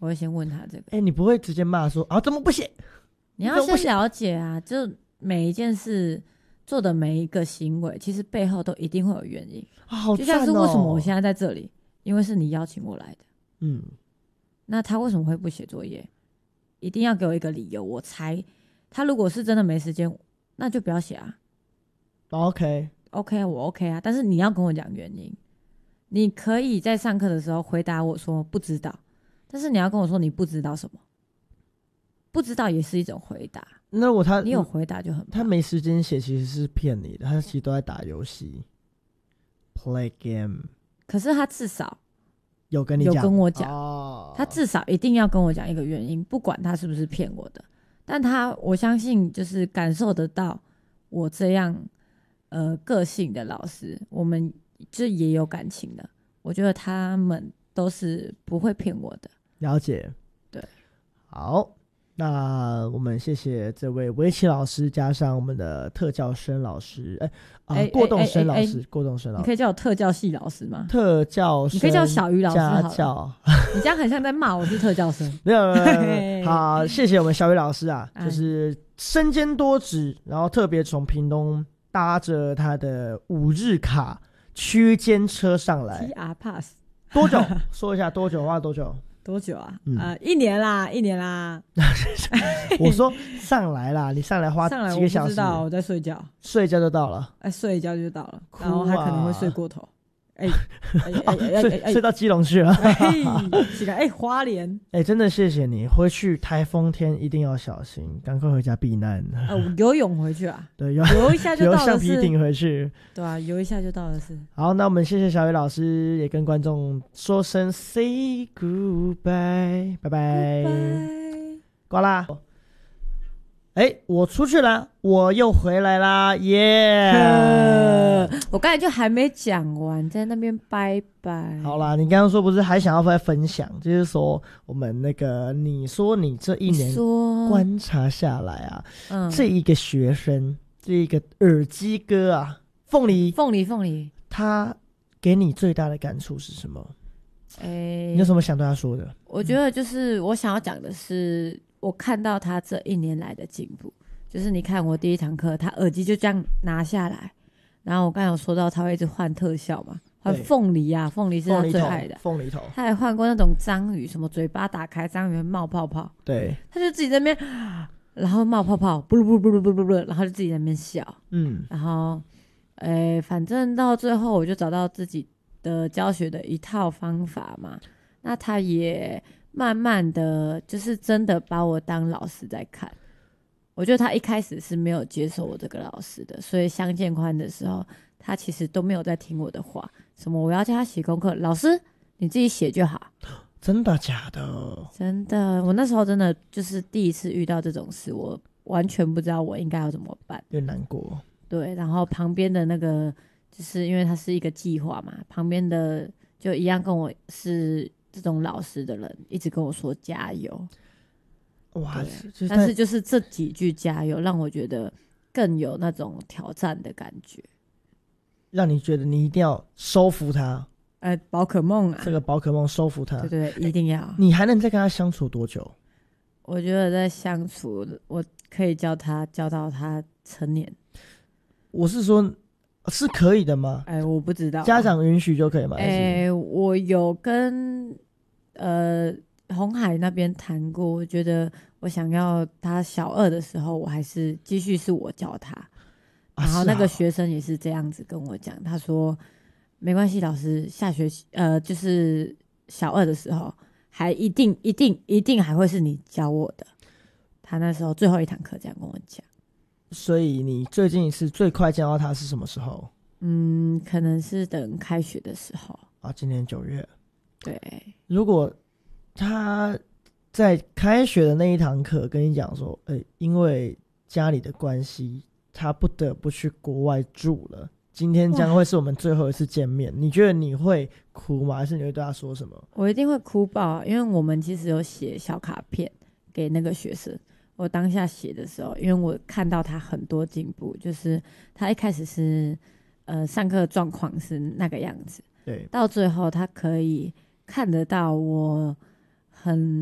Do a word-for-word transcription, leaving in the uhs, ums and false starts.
我会先问他这个。 哎、欸，你不会直接骂说啊怎么不写？ 你要先了解啊，就每一件事做的每一个行为，其实背后都一定会有原因。 啊，好赞哦！ 就像是为什么我现在在这里，因为是你邀请我来的。 嗯， 那他为什么会不写作业？一定要给我一个理由，我猜他如果是真的没时间，那就不要写啊。 OK OK， 我 OK 啊，但是你要跟我讲原因。你可以在上课的时候回答我说不知道，但是你要跟我说你不知道什么，不知道也是一种回答。 那如果他你有回答就很棒。 他没时间写，其实是骗你的，他其实都在打游戏 ，play game。 可是他至少有跟你讲， 有跟我讲、 哦， 他至少一定要跟我讲一个原因，不管他是不是骗我的。但他我相信就是感受得到我这样呃个性的老师，我们就也有感情的。我觉得他们都是不会骗我的。 了解， 对， 好。那我们谢谢这位围棋老师，加上我们的特教生老师，哎、呃欸，过动生老师，欸欸、过动生老师， 你可以叫我特教系老师吗？ 特教生， 你可以叫小鱼老师好了。 家教， 你这样很像在骂我是特教生。 没有，没有，没有。好，谢谢我们小鱼老师啊，就是身兼多职，然后特别从屏东搭着他的五日卡区间车上来。 T R Pass 多久？说一下多久？花了多久？ 多久啊？嗯、呃，一年啦，一年啦。 我说上来啦，你上来花几个小时？我不知道，我在睡觉， 睡一觉就到了。 哎，睡一觉就到了，啊、然后还可能会睡过头。哎、欸，哎、欸， 睡、欸、睡到基隆去了。 哎、欸，花莲。 哎、欸，真的谢谢你，回去台风天一定要小心，赶快回家避难。 呃，游泳回去啊？ 对， 游一下就到了是。 游橡皮艇回去。 对啊，游一下就到了是。 好，那我们谢谢小雨老师，也跟观众说声 say goodbye， 拜拜，挂啦。哎、欸，我出去了，我又回来啦，耶、yeah ！ 我刚才就还没讲完，在那边拜拜。 好啦，你刚刚说不是还想要再分享，就是说我们那个，你说你这一年观察下来啊，嗯、这一个学生，这一个耳机哥啊，凤梨， 凤梨，凤梨， 他给你最大的感触是什么？哎、欸，你有什么想对他说的？ 我觉得就是我想要讲的是。我看到他这一年来的进步，就是你看我第一堂课，他耳机就这样拿下来，然后我刚才有说到他会一直换特效嘛，换凤梨啊，凤梨是他最爱的， 凤梨头， 他还换过那种章鱼，什么嘴巴打开，章鱼冒泡泡， 对， 他就自己在那边，然后冒泡泡，不噜不噜不噜不噜不噜，然后就自己在那边笑，嗯，然后，诶，反正到最后我就找到自己的教学的一套方法嘛，那他也。慢慢的就是真的把我当老师在看，我觉得他一开始是没有接受我这个老师的，所以相见欢的时候他其实都没有在听我的话，什么我要叫他写功课，老师你自己写就好。 真的假的？ 真的，我那时候真的就是第一次遇到这种事，我完全不知道我应该要怎么办， 有点难过。 对，然后旁边的那个就是因为它是一个计划嘛，旁边的就一样跟我是这种老师的人一直跟我说加油，哇！但是就是这几句加油让我觉得更有那种挑战的感觉， 让你觉得你一定要收服他。 呃，宝可梦啊， 这个宝可梦收服他， 对对，一定要。 你还能再跟他相处多久？ 我觉得在相处，我可以教他教到他成年。 我是说。是可以的吗？ 哎、欸，我不知道、啊， 家长允许就可以吗？ 哎、欸，我有跟呃鸿海那边谈过，我觉得我想要他小二的时候，我还是继续是我教他， 啊、 然后那个学生也是这样子跟我讲，他说没关系，老师下学期呃就是小二的时候，还一定一定一定还会是你教我的。他那时候最后一堂课这样跟我讲。 所以你最近一次最快见到他是什么时候？ 嗯，可能是等开学的时候啊，今年九月。 对， 如果他在开学的那一堂课跟你讲说，欸，因为家里的关系，他不得不去国外住了，今天将会是我们最后一次见面，你觉得你会哭吗？还是你会对他说什么？ 我一定会哭爆，因为我们其实有写小卡片给那个学生。我当下写的时候，因为我看到他很多进步，就是他一开始是呃上课状况是那个样子， 对， 到最后他可以看得到我很